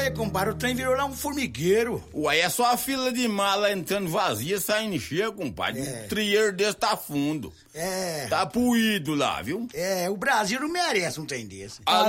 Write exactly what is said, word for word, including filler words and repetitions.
aí, compadre, o trem virou lá um formigueiro. Uai, é só a fila de mala entrando vazia, saindo cheia, compadre. É. Um trieiro desse tá fundo. É. Tá puído lá, viu? É, o Brasil não merece um trem desse.